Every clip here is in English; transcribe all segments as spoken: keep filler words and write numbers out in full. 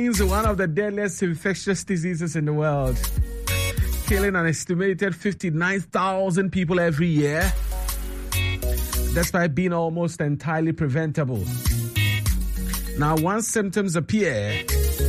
One of the deadliest infectious diseases in the world, killing an estimated fifty-nine thousand people every year, despite being almost entirely preventable. Now, once symptoms appear,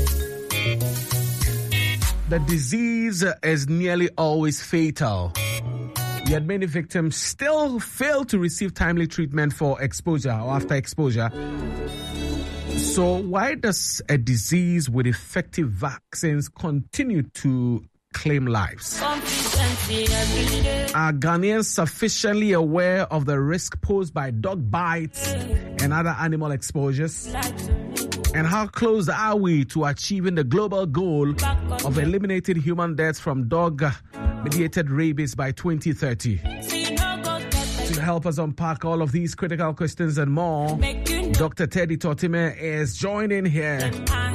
the disease is nearly always fatal. Yet many victims still fail to receive timely treatment for exposure or after exposure. So why does a disease with effective vaccines continue to claim lives? Are Ghanaians sufficiently aware of the risk posed by dog bites and other animal exposures? And how close are we to achieving the global goal of eliminating human deaths from dog-mediated rabies by twenty thirty? To help us unpack all of these critical questions and more, Doctor Teddy Totime is joining here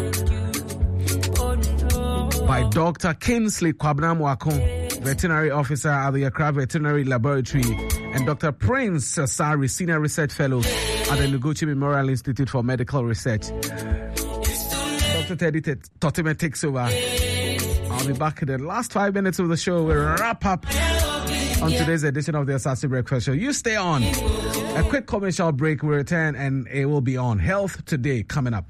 by Doctor Kingsley Kwabena-Mwakon, veterinary officer at the Accra Veterinary Laboratory, and Doctor Prince Asari, senior research fellow at the Noguchi Memorial Institute for Medical Research. Doctor Teddy Totime takes over. I'll be back in the last five minutes of the show. We'll wrap up on today's edition of the Asase Breakfast Show. You stay on. A quick commercial break. We'll return and it will be on Health Today coming up.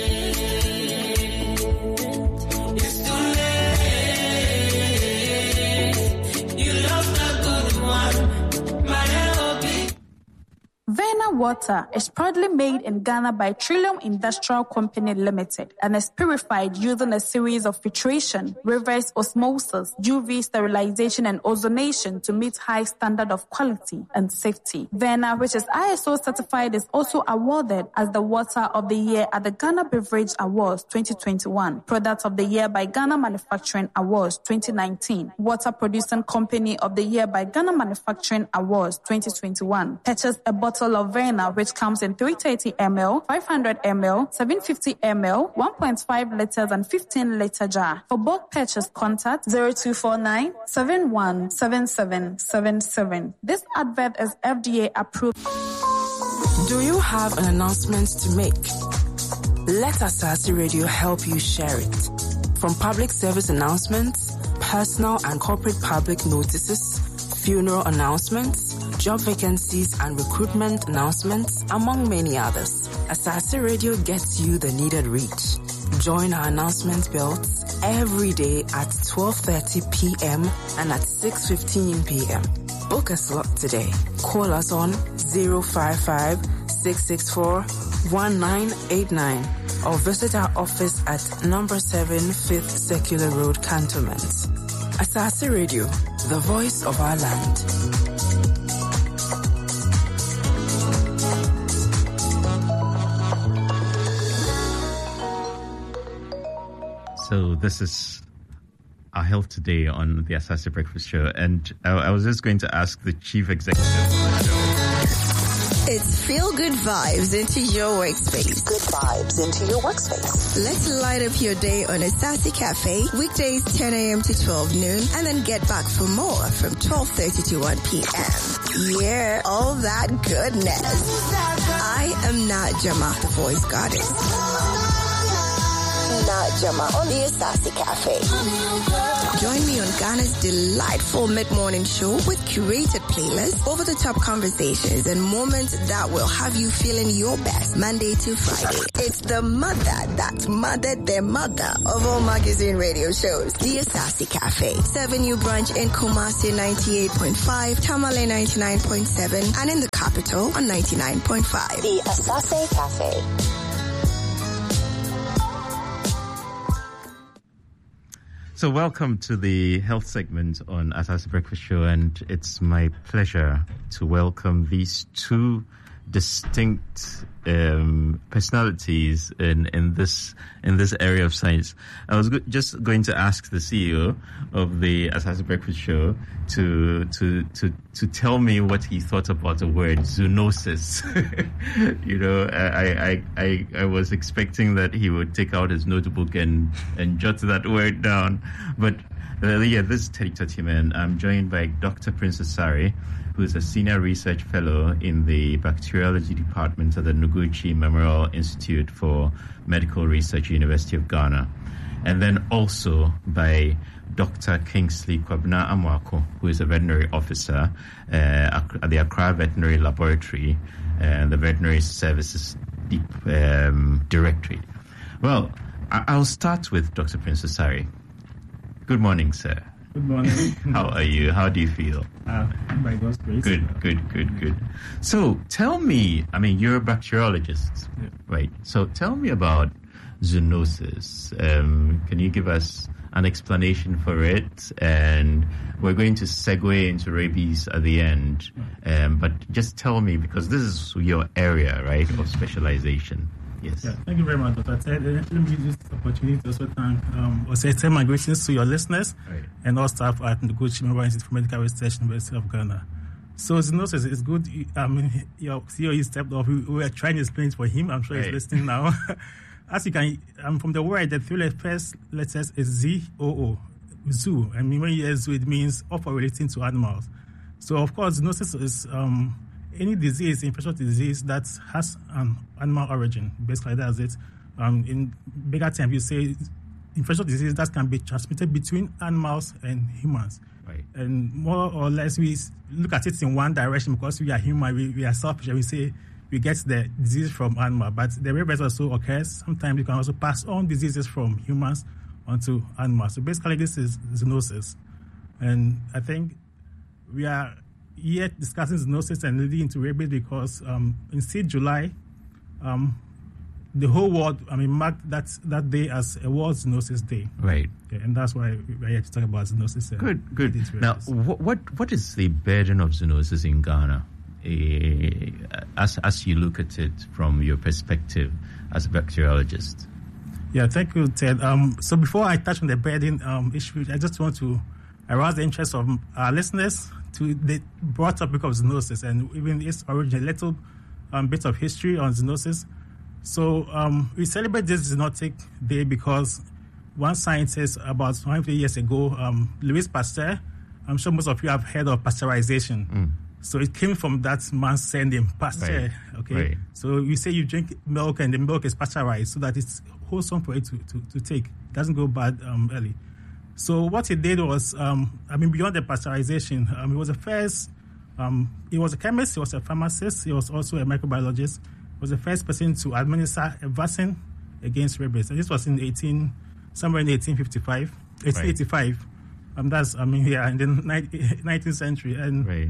Vena Water is proudly made in Ghana by Trillium Industrial Company Limited and is purified using a series of filtration, reverse osmosis, U V sterilization and ozonation to meet high standard of quality and safety. Vena, which is I S O certified, is also awarded as the Water of the Year at the Ghana Beverage Awards twenty twenty-one, Product of the Year by Ghana Manufacturing Awards twenty nineteen, Water Producing Company of the Year by Ghana Manufacturing Awards twenty twenty-one. Purchase a bottle of Vena, which comes in three hundred thirty milliliters, five hundred milliliters, seven hundred fifty milliliters, one point five liters, and fifteen liter jar. For bulk purchase, contact zero two four nine, seven one seven seven seven seven. This advert is F D A approved. Do you have an announcement to make? Let Asase Radio help you share it. From public service announcements, personal and corporate public notices, funeral announcements, job vacancies and recruitment announcements, among many others. Asase Radio gets you the needed reach. Join our announcement belts every day at twelve thirty p.m. and at six fifteen p.m. Book a slot today. Call us on zero five five, six six four, one nine eight nine or visit our office at number seven Fifth Circular Road, Cantonment. Asase Radio, the voice of our land. So this is our Health Today on the Asase Breakfast Show, and I, I was just going to ask the chief executive of the show. It's feel good vibes into your workspace. Good vibes into your workspace. Let's light up your day on Asase Cafe, weekdays ten a.m. to twelve noon, and then get back for more from twelve thirty to one p.m. Yeah, all that goodness. I am not Jama, the voice goddess. Not Jama on the Asase Cafe. Join me on Ghana's delightful mid-morning show with curated playlists, over-the-top conversations, and moments that will have you feeling your best Monday to Friday. It's the mother that mothered the mother of all magazine radio shows, the Asase Cafe. seven U branch in Kumasi ninety-eight point five, Tamale ninety-nine point seven, and in the capital on ninety-nine point five. The Asase Cafe. So welcome to the health segment on Asase Breakfast Show, and it's my pleasure to welcome these two distinct um, personalities in, in this in this area of science. I was go- just going to ask the C E O of the Asase Breakfast Show to to to to tell me what he thought about the word zoonosis. You know, I, I I I was expecting that he would take out his notebook and and jot that word down, but uh, yeah, this is Teddy Totime, and I'm joined by Doctor Prince Asari, who is a senior research fellow in the bacteriology department at the Noguchi Memorial Institute for Medical Research, University of Ghana. And then also by Doctor Kingsley Kwabena Amoako, who is a veterinary officer uh, at the Accra Veterinary Laboratory and the Veterinary Services Deep, um, Directorate. Well, I- I'll start with Doctor Prince Osare. Good morning, sir. Good morning. How are you? How do you feel? Uh, by God's grace. Good, good, good, good. So tell me, I mean, you're a bacteriologist, Yeah. right? So tell me about zoonosis. Um, can you give us an explanation for it? And we're going to segue into rabies at the end. Um, but just tell me, because this is your area, right, of specialization. Yes. Yeah, thank you very much, Doctor Ted. Uh, Let me use this opportunity to also thank, um, or say, tell my greetings to your listeners Right. and all staff at the Noguchi Memorial Institute for Medical Research, University of Ghana. So zoonosis is good. I mean, your C E O stepped off. We, we were trying to explain it for him. I'm sure Right. he's listening now. As you can, um, from the word, the three first letters is Z O O, zoo. I mean, when you hear zoo, it means of or relating to animals. So, of course, zoonosis is um, any disease, infectious disease that has an animal origin. Basically, that's it. Um, in bigger terms, you say infectious disease that can be transmitted between animals and humans. Right. And more or less, we s- look at it in one direction because we are human, we, we are selfish, and we say we get the disease from animal. But the reverse also occurs. Sometimes you can also pass on diseases from humans onto animals. So basically, this is zoonosis. And I think we are here discussing zoonosis and leading into rabies because um, in see July, um, the whole world, I mean, marked that, that day as a World Zoonosis Day. Right. Yeah, and that's why we're here to talk about zoonosis. and Good, good. its Now, rabies. what, what what is the burden of zoonosis in Ghana, uh, as as you look at it from your perspective as a bacteriologist? Yeah, thank you, Ted. Um, so before I touch on the burden um, issue, I just want to arouse the interest of our listeners to the broad topic of zoonosis and even its origin, a little um, bit of history on zoonosis. So um, we celebrate this zoonotic day because one scientist about one hundred years ago, um, Louis Pasteur, I'm sure most of you have heard of pasteurization. Mm. So it came from that man's surname, Pasteur. Right. Okay. Right. So you say you drink milk and the milk is pasteurized so that it's wholesome for it to, to, to take. It doesn't go bad um, early. So what he did was, um, I mean, beyond the pasteurization, um, he was the first, um, he was a chemist, he was a pharmacist, he was also a microbiologist. He was the first person to administer a vaccine against rabies. And this was in eighteen, somewhere in eighteen fifty-five, eighteen eighty-five. Right. Um, that's, I mean, yeah, in the nineteenth century. And Right.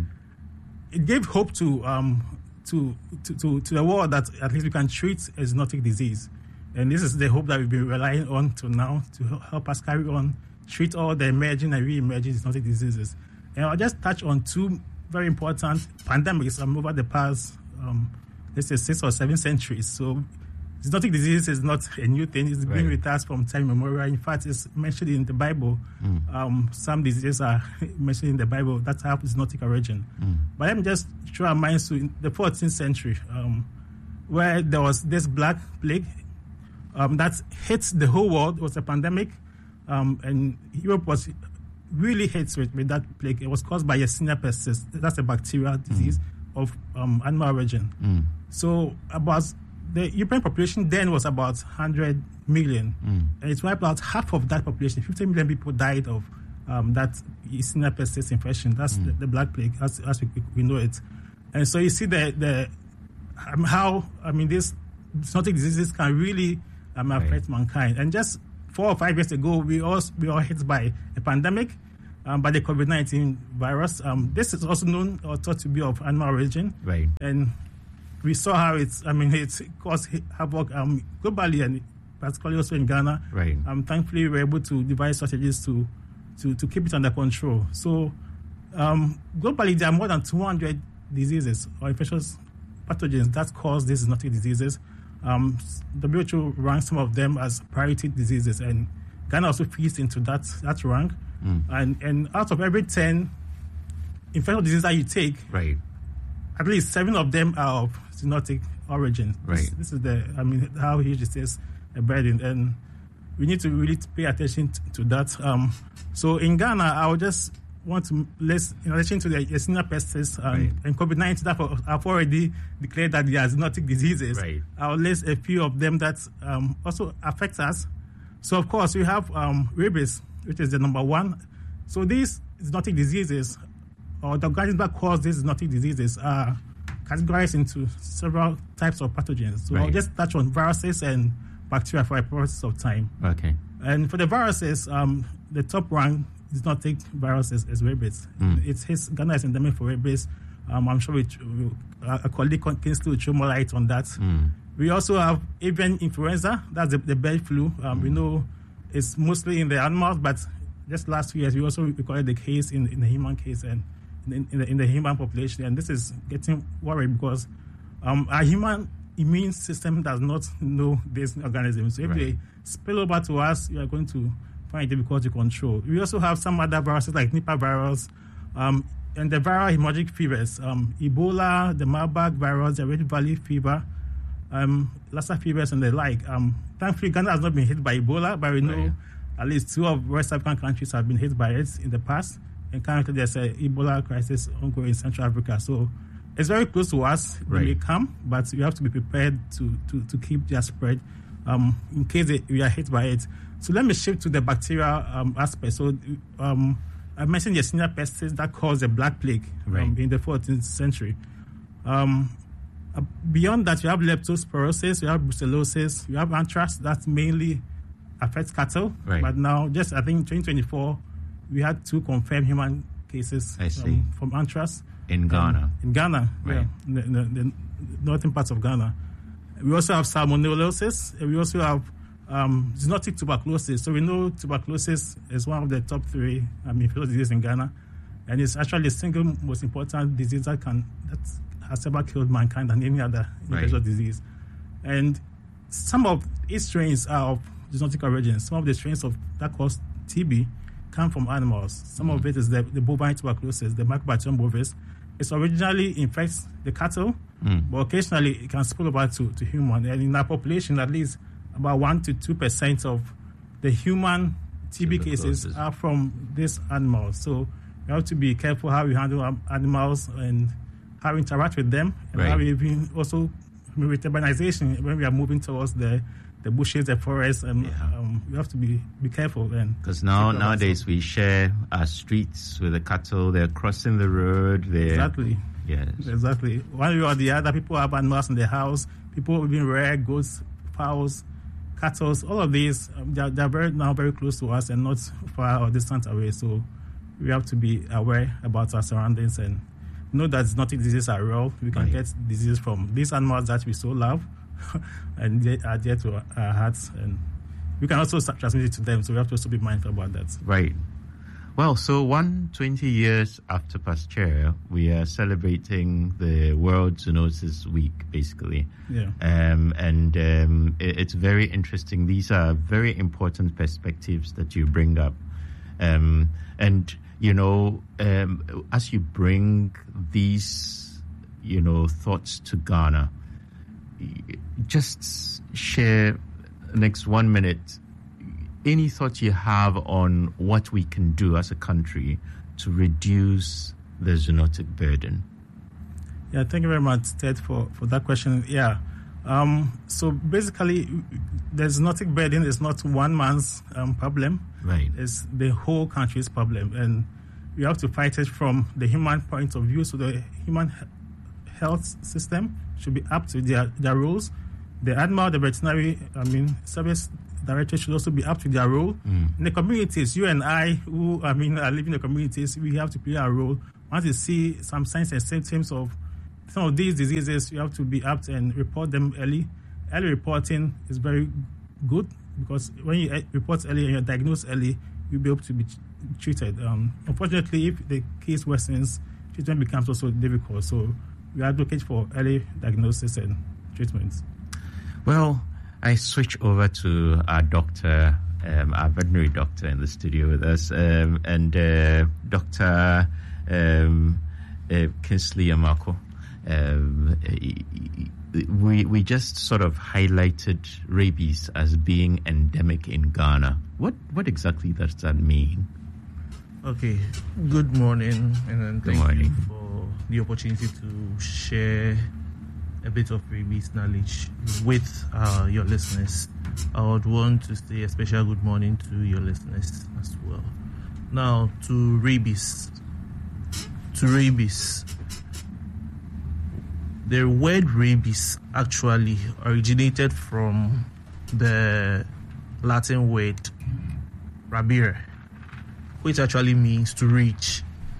it gave hope to, um, to, to, to, to the world that at least we can treat a zoonotic disease. And this is the hope that we've been relying on to now to help us carry on, treat all the emerging and re-emerging zoonotic diseases. And I'll just touch on two very important pandemics um, over the past, um, let's say, six or seven centuries. So zoonotic disease is not a new thing. It's been Right. with us from time immemorial. In fact, it's mentioned in the Bible. Mm. Um, some diseases are mentioned in the Bible that have zoonotic origin. Mm. But let me just draw our minds to the fourteenth century, um, where there was this black plague um, that hit the whole world. It was a pandemic, um, and Europe was really hit with, with that plague. It was caused by Yersinia pestis. That's a bacterial disease mm. of um, animal origin. Mm. So about the European population then was about one hundred million, Mm. and it wiped out half of that population. fifty million people died of um, that Yersinia pestis infection. That's Mm. the, the black plague, as, as we, we know it. And so you see the the um, how I mean this zoonotic diseases can really um, affect Right. mankind. And just four or five years ago, we all we all hit by a pandemic, um, by the COVID nineteen virus. Um, this is also known or thought to be of animal origin, Right. and we saw how it's I mean it caused havoc um, globally and particularly also in Ghana. Right. Um, thankfully, we were able to devise strategies to to to keep it under control. So um, globally, there are more than two hundred diseases or infectious pathogens that cause these zoonotic diseases. Um, W H O ranks some of them as priority diseases, and Ghana also fits into that that rank. Mm. And and out of every ten infectious diseases that you take, Right. at least seven of them are of zoonotic origin. Right. This, this is the I mean how huge this is a burden, and we need to really pay attention t- to that. Um, so in Ghana, I will just want to list, in addition to the Yersinia pestis um, right. and COVID nineteen that have already declared that they are zoonotic diseases, right. I'll list a few of them that um, also affect us. So, of course, we have um, rabies, which is the number one. So these zoonotic diseases, or the organisms that cause these zoonotic diseases, are categorized into several types of pathogens. So right. I'll just touch on viruses and bacteria for a process of time. Okay. And for the viruses, um, the top rank zoonotic viruses is rabies. Mm. It's his Ghana is endemic for rabies. Um, I'm sure we, we, a colleague Kingsley will throw more light on that. Mm. We also have avian influenza. That's the, the bird flu. Um, mm. We know it's mostly in the animals, but just last two years we also recorded the case in, in the human case and in, in, the, in the human population. And this is getting worried because um, our human immune system does not know these organisms. So if right. they spill over to us, we are going to find it difficult to control. We also have some other viruses like Nipah virus, um, and the viral hemorrhagic fevers, um, Ebola, the Marburg virus, the Rift Valley fever, um, Lassa fevers, and the like. Um, thankfully, Ghana has not been hit by Ebola, but we know right. at least two of West African countries have been hit by it in the past. And currently, there's an Ebola crisis ongoing in Central Africa. So it's very close to us when right. they come, but we have to be prepared to, to, to keep their spread um, in case they, we are hit by it. So let me shift to the bacterial um, aspect. So um, I mentioned Yersinia pestis that caused the Black Plague right. um, in the fourteenth century. Um, uh, beyond that, you have leptospirosis, you have brucellosis, you have anthrax that mainly affects cattle. Right. But now, just I think twenty twenty-four, we had two confirmed human cases I see. Um, from anthrax. In Ghana. Um, in Ghana, right. yeah, in the, in the, the northern parts of Ghana. We also have salmonellosis. We also have um, zoonotic tuberculosis. So we know tuberculosis is one of the top three um, infectious diseases in Ghana, and it's actually the single most important disease that can that has ever killed mankind than any other infectious right. disease. And some of its strains are of zoonotic origin. Some of the strains of that cause T B come from animals. Some mm. of it is the, the bovine tuberculosis, the Mycobacterium bovis. It originally infects the cattle, mm. but occasionally it can spill over to, to human. And in our population, at least about one to two percent of the human T B cases are from these animals. So we have to be careful how we handle animals and how we interact with them, and right. how we even also with urbanization when we are moving towards the the bushes, the forests, and yeah. um, we have to be, be careful. Because now nowadays we share our streets with the cattle. They're crossing the road. They're, exactly. Yes. Exactly. One way or the other, people have animals in their house. People even rear goats, fowls, cattle. All of these, um, they're, they're very now very close to us and not far or distant away. So we have to be aware about our surroundings and know that zoonotic diseases are real. We can right. get diseases from these animals that we so love. And they are dear to our hearts, and we can also transmit it to them, so we have to also be mindful about that. Right. Well, so one hundred twenty years after Pasteur, we are celebrating the World Zoonosis Week, basically. Yeah. Um, and um, it, it's very interesting. These are very important perspectives that you bring up. Um, and, you know, um, as you bring these, you know, thoughts to Ghana, just share next one minute any thoughts you have on what we can do as a country to reduce the zoonotic burden. Yeah, thank you very much, Ted, for, for that question. Yeah, um, so basically, the zoonotic burden is not one man's um, problem. Right. It's the whole country's problem, and we have to fight it from the human point of view. So the human health system should be up to their, their rules. The animal, the veterinary, I mean, service director should also be up to their role. Mm. In the communities, you and I, who, I mean, are living in the communities, we have to play our role. Once you see some signs and symptoms of some of these diseases, you have to be apt and report them early. Early reporting is very good because when you report early and you're diagnosed early, you'll be able to be treated. Um, unfortunately, if the case worsens, treatment becomes also difficult. So we advocate for early diagnosis and treatment. Well, I switch over to our doctor, um, our veterinary doctor in the studio with us, um, and uh, Doctor um, uh, Kingsley Amako. Um, we we just sort of highlighted rabies as being endemic in Ghana. What what exactly does that mean? Okay, good morning, and Good thank morning. you for the opportunity to share a bit of rabies knowledge with uh, your listeners. I would want to say a special good morning to your listeners as well. Now, to rabies. To rabies. The word rabies actually originated from the Latin word rabire, which actually means to reach.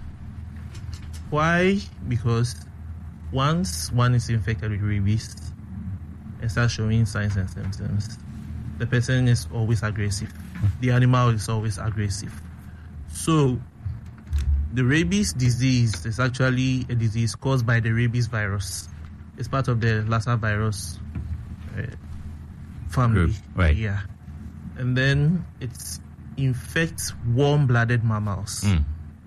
Why? Because once one is infected with rabies and starts showing signs and symptoms, the person is always aggressive. The animal is always aggressive. So, the rabies disease is actually a disease caused by the rabies virus. It's part of the Lassa virus uh, family. Group, right. Yeah. And then it infects warm-blooded mammals. Mm.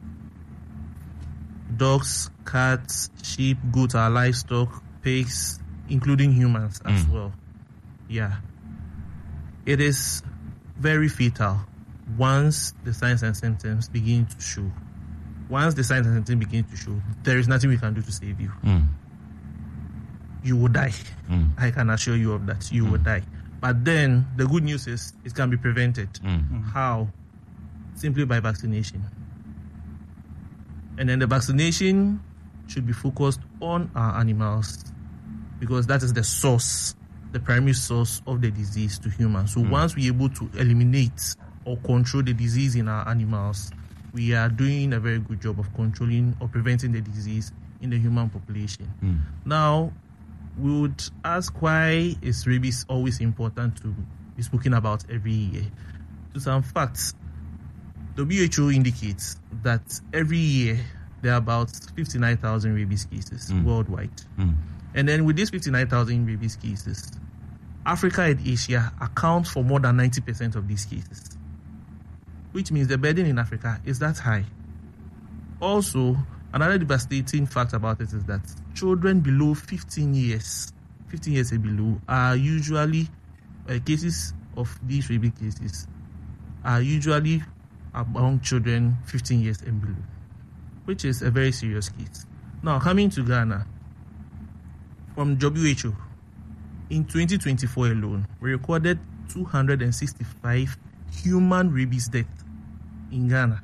Dogs, cats, sheep, goats, are livestock, pigs, including humans as Mm. well. Yeah. It is very fatal once the signs and symptoms begin to show. Once the signs and symptoms begin to show, there is nothing we can do to save you. Mm. You will die. Mm. I can assure you of that. You Mm. will die. But then the good news is it can be prevented. Mm. How? Simply by vaccination. And then the vaccination should be focused on our animals because that is the source, the primary source of the disease to humans. So Mm. once we're able to eliminate or control the disease in our animals, we are doing a very good job of controlling or preventing the disease in the human population. Mm. Now, we would ask, why is rabies always important to be spoken about every year? To some facts, W H O indicates that every year there are about fifty-nine thousand rabies cases Mm. worldwide. Mm. And then with these fifty-nine thousand rabies cases, Africa and Asia account for more than ninety percent of these cases, which means the burden in Africa is that high. Also, another devastating fact about it is that children below fifteen years, fifteen years and below, are usually, uh, cases of these rabies cases are usually among children fifteen years and below, which is a very serious case. Now, coming to Ghana, from W H O, in twenty twenty-four alone, we recorded two hundred sixty-five human rabies deaths in Ghana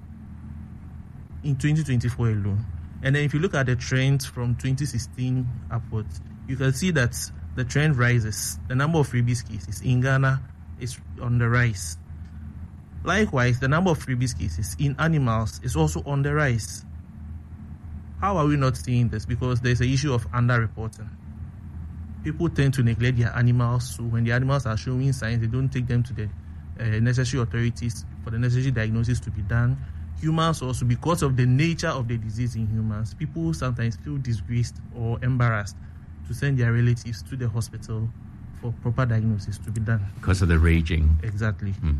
in twenty twenty-four alone. And then if you look at the trends from twenty sixteen upwards, you can see that the trend rises. The number of rabies cases in Ghana is on the rise. Likewise, the number of rabies cases in animals is also on the rise. How are we not seeing this? Because there's an issue of underreporting. People tend to neglect their animals, so when the animals are showing signs, they don't take them to the uh, necessary authorities for the necessary diagnosis to be done. Humans also, because of the nature of the disease in humans, people sometimes feel disgraced or embarrassed to send their relatives to the hospital for proper diagnosis to be done. Because of the raging. Exactly. Mm.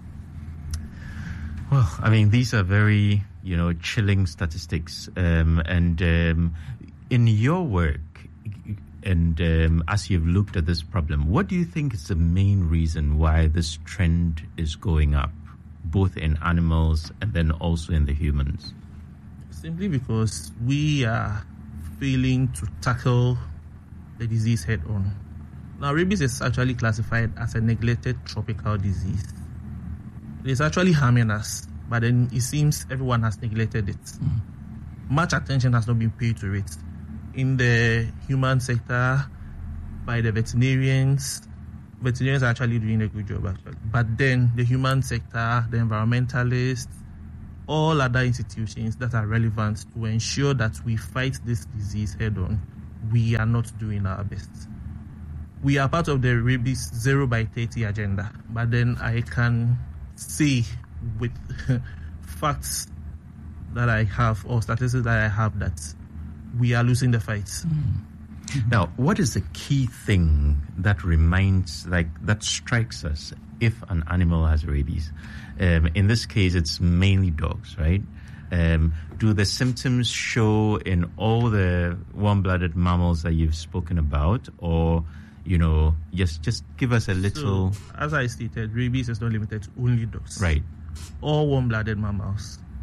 Well, I mean, these are very, you know, chilling statistics. Um, and um, in your work, and um, as you've looked at this problem, what do you think is the main reason why this trend is going up, both in animals and then also in the humans? Simply because we are failing to tackle the disease head on. Now, rabies is actually classified as a neglected tropical disease. It is actually harming us, but then it seems everyone has neglected it. Mm. Much attention has not been paid to it. In the human sector, by the veterinarians, veterinarians are actually doing a good job, actually. But then the human sector, the environmentalists, all other institutions that are relevant to ensure that we fight this disease head on, we are not doing our best. We are part of the rabies zero by thirty agenda, but then I can say with facts that I have or statistics that I have that we are losing the fight. Mm. Now, what is the key thing that reminds, like, that strikes us if an animal has rabies? Um, in this case, it's mainly dogs, right? Um, do the symptoms show in all the warm-blooded mammals that you've spoken about, or, you know, just just give us a little... So, as I stated, rabies is not limited to only dogs. Right. All warm-blooded mammals.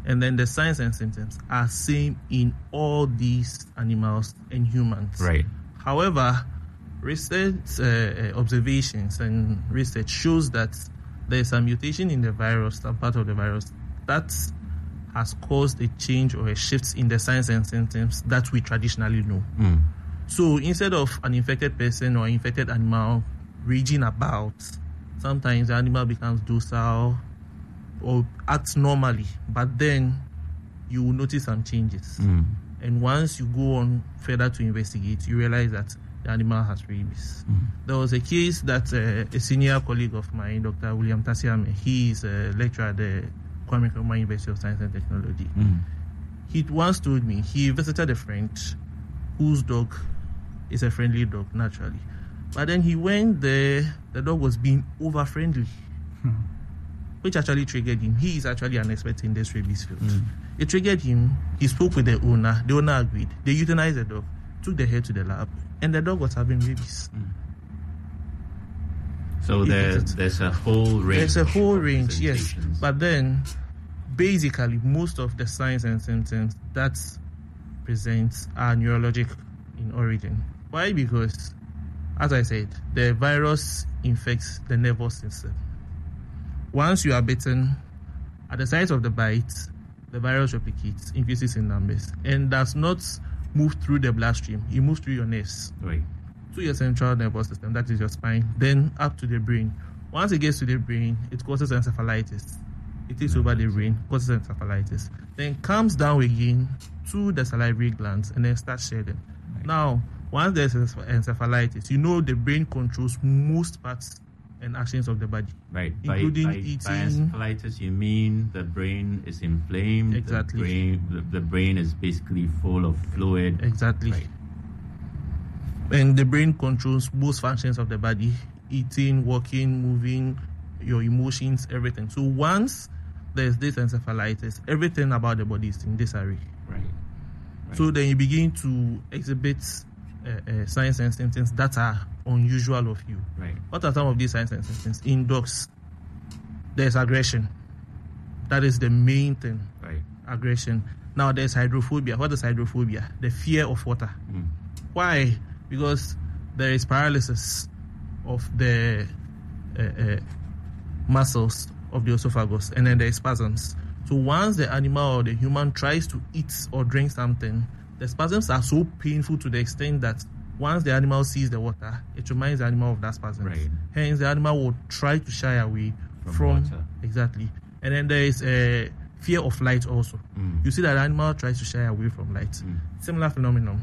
And then the signs and symptoms are same in all these animals and humans. Right. However, recent uh, observations and research shows that there's a mutation in the virus, some part of the virus, that has caused a change or a shift in the signs and symptoms that we traditionally know. Mm. So instead of an infected person or infected animal raging about, sometimes the animal becomes docile or acts normally, but then you will notice some changes. Mm. And once you go on further to investigate, you realize that the animal has rabies. Mm. There was a case that uh, a senior colleague of mine, Doctor William Tasiame, he is a lecturer at the Kwame Nkrumah University of Science and Technology. Mm. He once told me he visited a friend whose dog is a friendly dog, naturally. But then he went there, the dog was being over-friendly, hmm. which actually triggered him. He is actually an expert in this rabies field. Mm. It triggered him. He spoke with the owner. The owner agreed. They euthanized the dog, took the head to the lab, and the dog was having rabies. Mm. So there, there's a whole range. There's a whole range, yes. But then, basically, most of the signs and symptoms that present are neurologic in origin. Why? Because, as I said, the virus infects the nervous system. Once you are bitten, at the site of the bite, the virus replicates, increases in numbers, and does not move through the bloodstream. It moves through your nerves. Right. To your central nervous system, that is your spine, then up to the brain. Once it gets to the brain, it causes encephalitis. It takes over the brain, causes encephalitis. Then comes down again to the salivary glands and then starts shedding. Right. Now, once there's encephalitis, you know the brain controls most parts and actions of the body. Right. Including by, by, eating. By encephalitis, you mean the brain is inflamed. Exactly. The brain, the, the brain is basically full of fluid. Exactly. Right. And the brain controls most functions of the body: eating, walking, moving, your emotions, everything. So once there's this encephalitis, everything about the body is in disarray. Right. Right. So then you begin to exhibit uh, uh, signs and symptoms that are unusual of you. Right. What are some of these signs and symptoms? In dogs, there's aggression. That is the main thing. Right. Aggression. Now there's hydrophobia. What is hydrophobia? The fear of water. Mm. Why? Because there is paralysis of the uh, uh, muscles of the esophagus, and then there is spasms. So once the animal or the human tries to eat or drink something, the spasms are so painful to the extent that once the animal sees the water, it reminds the animal of that spasm. Right. Hence, the animal will try to shy away from, from water. Exactly. And then there is a fear of light also. Mm. You see that the animal tries to shy away from light. Mm. Similar phenomenon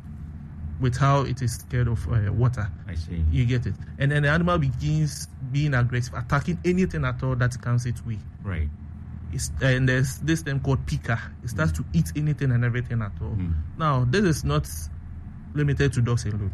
with how it is scared of uh, water. I see. You get it. And then the animal begins being aggressive, attacking anything at all that comes its way. Right. It's, and there's this thing called pica. It starts mm. to eat anything and everything at all. Mm. Now, this is not limited to dogs alone.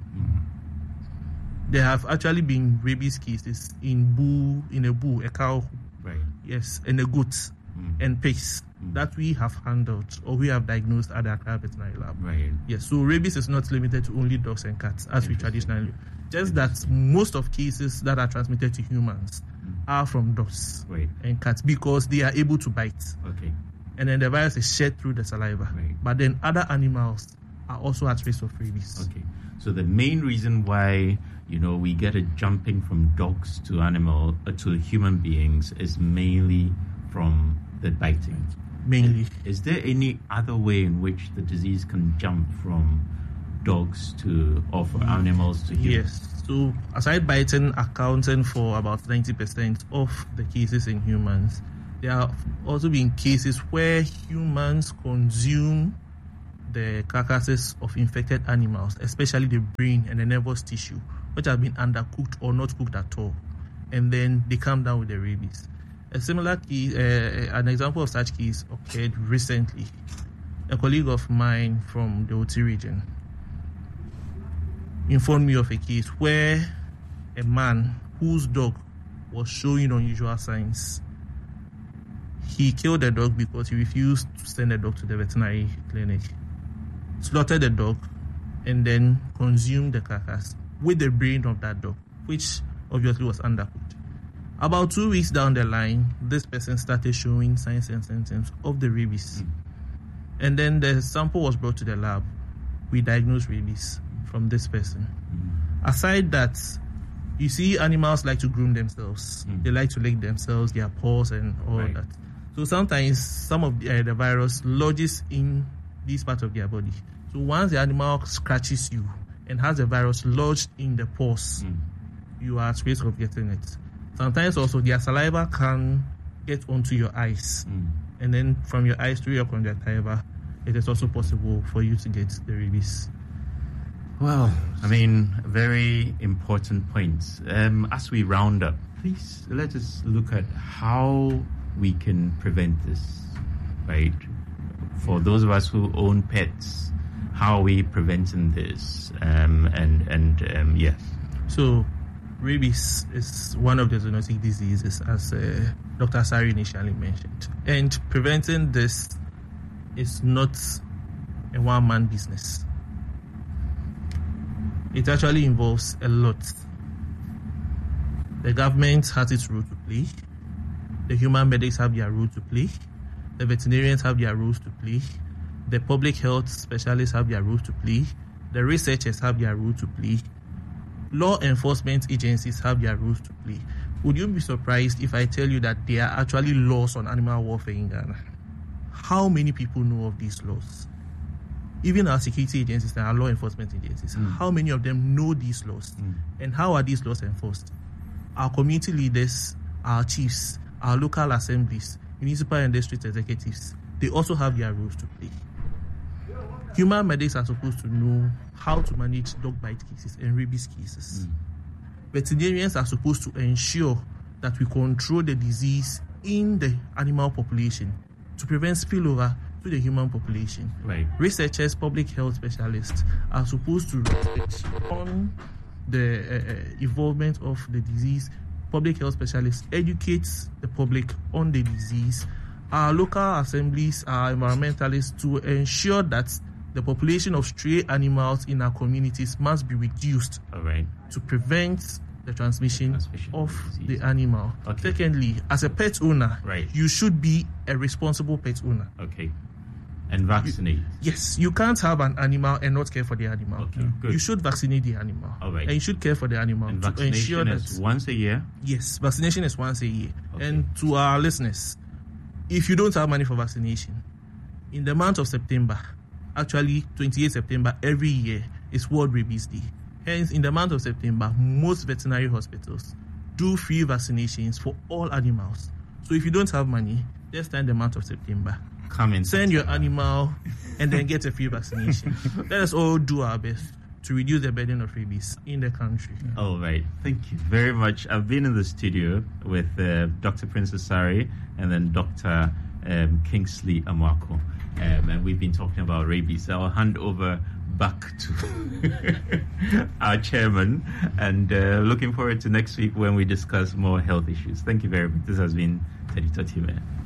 Mm. There have actually been rabies cases in bull, in a bull, a cow, right. yes, and a goat, mm. and pigs mm. that we have handled or we have diagnosed at the Accra Veterinary Lab. Right. Yes, so rabies is not limited to only dogs and cats as we traditionally. Just that most of cases that are transmitted to humans mm. are from dogs right. and cats because they are able to bite. Okay. And then the virus is shed through the saliva. Right. But then other animals are also at risk of rabies. Okay. So the main reason why, you know, we get it jumping from dogs to animal uh, to human beings is mainly from the biting. Mainly. Is there any other way in which the disease can jump from dogs to or for animals to humans? Yes. So aside biting accounting for about ninety percent of the cases in humans, there have also been cases where humans consume the carcasses of infected animals, especially the brain and the nervous tissue, which have been undercooked or not cooked at all, and then they come down with the rabies. A similar case, uh, an example of such case occurred recently. A colleague of mine from the Oti region informed me of a case where a man whose dog was showing unusual signs, he killed the dog because he refused to send the dog to the veterinary clinic, slaughtered the dog, and then consumed the carcass with the brain of that dog, which obviously was undercooked. About two weeks down the line, this person started showing signs and symptoms of the rabies. Mm. And then the sample was brought to the lab. We diagnosed rabies from this person. Mm. Aside that, you see animals like to groom themselves. Mm. They like to lick themselves, their paws and all right. that. So sometimes some of the, uh, the virus lodges in this part of their body. So once the animal scratches you and has the virus lodged in the paws, mm. you are at risk of getting it. Sometimes also their saliva can get onto your eyes. Mm. And then from your eyes through your conjunctiva, it is also possible for you to get the rabies. Well, I mean, very important points. Um, as we round up, please let us look at how we can prevent this, right? For those of us who own pets, how are we preventing this? Um, and, and um, yes. So, rabies is one of the zoonotic diseases, as uh, Doctor Asare initially mentioned. And preventing this is not a one-man business. It actually involves a lot. The government has its role to play. The human medics have their role to play. The veterinarians have their roles to play. The public health specialists have their role to play. The researchers have their role to play. Law enforcement agencies have their roles to play. Would you be surprised if I tell you that there are actually laws on animal welfare in Ghana? How many people know of these laws? Even our security agencies and our law enforcement agencies, mm. how many of them know these laws? Mm. And how are these laws enforced? Our community leaders, our chiefs, our local assemblies, municipal and district executives, they also have their roles to play. Human medics are supposed to know how to manage dog bite cases and rabies cases. Mm. Veterinarians are supposed to ensure that we control the disease in the animal population to prevent spillover to the human population. Right. Researchers, public health specialists are supposed to research on the uh, involvement of the disease. Public health specialists educate the public on the disease. Our local assemblies, our environmentalists, to ensure that the population of stray animals in our communities must be reduced. All right. To prevent the transmission, transmission of the, the animal. Okay. Secondly, as a pet owner, right. you should be a responsible pet owner. Okay. And vaccinate. You, yes, you can't have an animal and not care for the animal. Okay, good. You should vaccinate the animal. All right. And you should care for the animal and to vaccination ensure that is once a year? Yes, vaccination is once a year. Okay. And to our listeners, if you don't have money for vaccination, in the month of September, actually twenty-eighth September every year is World Rabies Day. Hence, in the month of September, most veterinary hospitals do free vaccinations for all animals. So if you don't have money, just time the month of September. Come in. Send your animal and then get a free vaccination. Let us all do our best to reduce the burden of rabies in the country. All right. Thank you very much. I've been in the studio with uh, Doctor Prince Asare and then Doctor Um, Kingsley Amarko. Um, and we've been talking about rabies. I'll hand over back to our chairman and uh, looking forward to next week when we discuss more health issues. Thank you very much. This has been Teddy Totime.